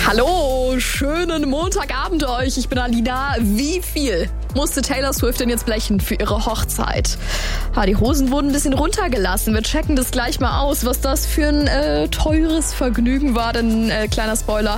Hallo, schönen Montagabend euch. Ich bin Alina. Wie viel musste Taylor Swift denn jetzt blechen für ihre Hochzeit? Die Hosen wurden ein bisschen runtergelassen. Wir checken das gleich mal aus, was das für ein teures Vergnügen war. Denn kleiner Spoiler,